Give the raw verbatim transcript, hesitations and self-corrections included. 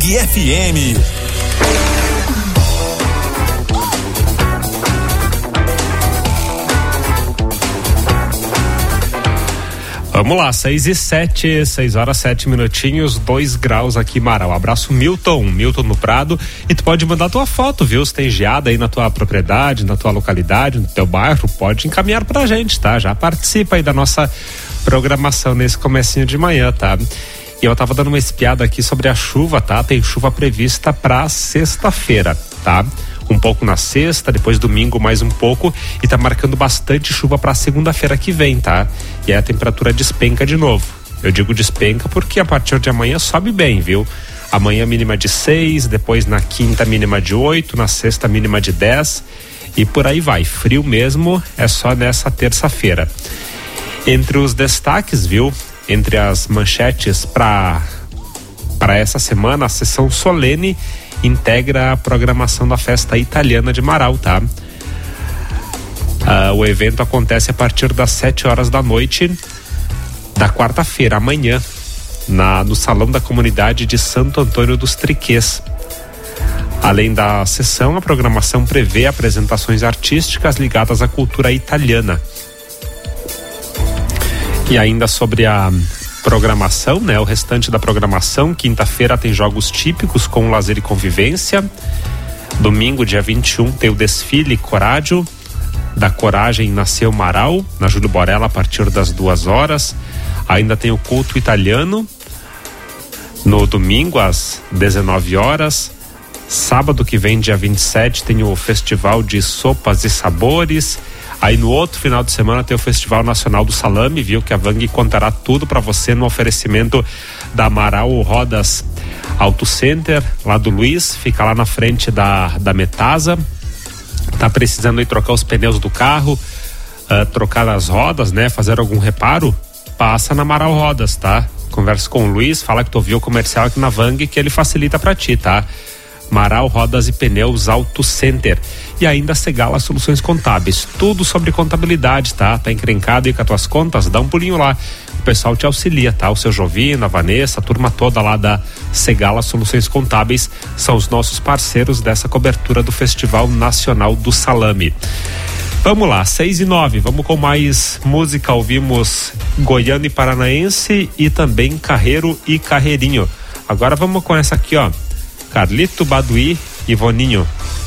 Band F M. Vamos lá, seis e sete, seis horas sete minutinhos, dois graus aqui, Marau. Abraço, Milton, Milton no Prado. E tu pode mandar tua foto, viu? Se tem geada aí na tua propriedade, na tua localidade, no teu bairro, pode encaminhar pra gente, tá? Já participa aí da nossa programação nesse comecinho de manhã, tá? E eu tava dando uma espiada aqui sobre a chuva, tá? Tem chuva prevista pra sexta-feira, tá? Um pouco na sexta, depois domingo mais um pouco, e tá marcando bastante chuva pra segunda-feira que vem, tá? E aí a temperatura despenca de novo. Eu digo despenca porque a partir de amanhã sobe bem, viu? Amanhã mínima de seis, depois na quinta mínima de oito, na sexta mínima de dez e por aí vai. Frio mesmo é só nessa terça-feira. Entre os destaques, viu? Entre as manchetes para para essa semana, a sessão solene integra a programação da festa italiana de Marau, tá? Ah, o evento acontece a partir das sete horas da noite da quarta-feira, amanhã, na, no Salão da Comunidade de Santo Antônio dos Triquês. Além da sessão, a programação prevê apresentações artísticas ligadas à cultura italiana. E ainda sobre a programação, né? O restante da programação, quinta-feira tem jogos típicos com lazer e convivência. Domingo, dia vinte e um, tem o desfile Corádio, da Coragem Nasceu Marau, na Júlio Borella, a partir das duas horas. Ainda tem o culto italiano, no domingo, às dezenove horas. Sábado que vem, dia vinte e sete, tem o Festival de Sopas e Sabores. Aí no outro final de semana tem o Festival Nacional do Salame, viu? Que a Vang contará tudo para você no oferecimento da Amaral Rodas Auto Center, lá do Luiz, fica lá na frente da, da Metasa. Tá precisando ir trocar os pneus do carro, uh, trocar as rodas, né? Fazer algum reparo? Passa na Amaral Rodas, tá? Conversa com o Luiz, fala que tu ouviu o comercial aqui na Vang, que ele facilita para ti, tá? Amaral Rodas e Pneus Auto Center. E ainda Segala Soluções Contábeis. Tudo sobre contabilidade, tá? Tá encrencado aí com as tuas contas? Dá um pulinho lá. O pessoal te auxilia, tá? O seu Jovino, a Vanessa, a turma toda lá da Segala Soluções Contábeis são os nossos parceiros dessa cobertura do Festival Nacional do Salame. Vamos lá, seis e nove, vamos com mais música. Ouvimos Goiano e Paranaense e também Carreiro e Carreirinho. Agora vamos com essa aqui, ó. Carlito Baduí e Voninho.